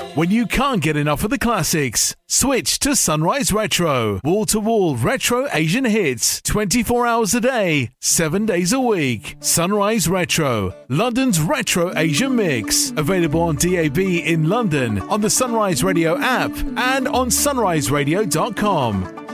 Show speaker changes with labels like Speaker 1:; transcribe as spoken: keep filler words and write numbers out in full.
Speaker 1: When you can't get enough of the classics, switch to Sunrise Retro. Wall-to-wall retro Asian hits, twenty-four hours a day, seven days a week. Sunrise Retro, London's retro Asian mix. Available on D A B in London, on the Sunrise Radio app, and on sunrise radio dot com.